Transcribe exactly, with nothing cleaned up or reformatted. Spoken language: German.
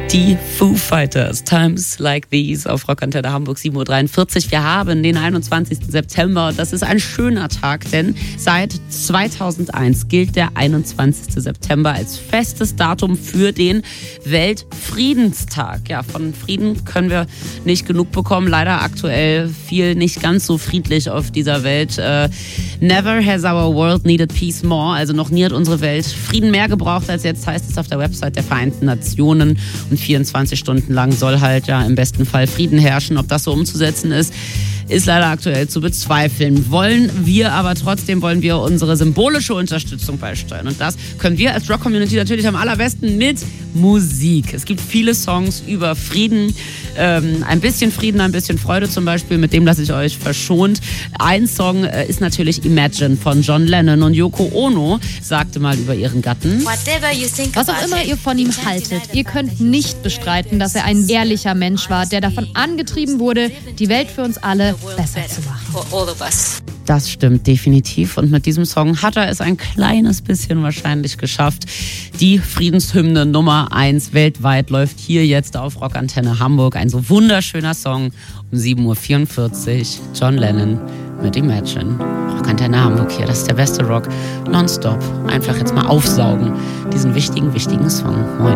Die Foo Fighters, Times Like These auf Rockantenne Hamburg, sieben Uhr dreiundvierzig. Wir haben den einundzwanzigsten September und das ist ein schöner Tag, denn seit zweitausendeins gilt der einundzwanzigste September als festes Datum für den Weltfriedenstag. Ja, von Frieden können wir nicht genug bekommen. Leider aktuell viel nicht ganz so friedlich auf dieser Welt. Äh, never has our world needed peace more. Also noch nie hat unsere Welt Frieden mehr gebraucht als jetzt, heißt es auf der Website der Vereinten Nationen. Und vierundzwanzig Stunden lang soll halt ja im besten Fall Frieden herrschen. Ob das so umzusetzen ist, ist leider aktuell zu bezweifeln. Wollen wir aber trotzdem, wollen wir unsere symbolische Unterstützung beisteuern. Und das können wir als Rock-Community natürlich am allerbesten mit Musik. Es gibt viele Songs über Frieden, ähm, ein bisschen Frieden, ein bisschen Freude zum Beispiel, mit dem lasse ich euch verschont. Ein Song äh, ist natürlich Imagine von John Lennon, und Yoko Ono sagte mal über ihren Gatten: Was auch immer ihr von ihm haltet, ihr könnt nicht bestreiten, dass er ein ehrlicher Mensch war, der davon angetrieben wurde, die Welt für uns alle besser zu machen. Das stimmt definitiv. Und mit diesem Song hat er es ein kleines bisschen wahrscheinlich geschafft. Die Friedenshymne Nummer eins weltweit läuft hier jetzt auf Rockantenne Hamburg. Ein so wunderschöner Song um sieben Uhr vierundvierzig. John Lennon mit Imagine. Rockantenne Hamburg hier, das ist der beste Rock. Nonstop. Einfach jetzt mal aufsaugen. Diesen wichtigen, wichtigen Song. Moin.